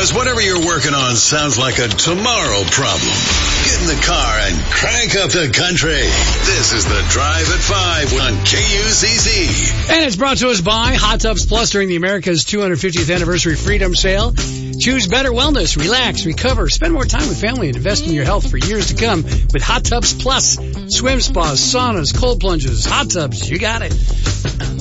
Because whatever you're working on sounds like a tomorrow problem. Get in the car and crank up the country. This is the Drive at 5 on KUCC. And it's brought to us by Hot Tubs Plus during the America's 250th Anniversary Freedom Sale. Choose better wellness, relax, recover, spend more time with family, and invest in your health for years to come with Hot Tubs Plus. Swim spas, saunas, cold plunges, hot tubs, you got it.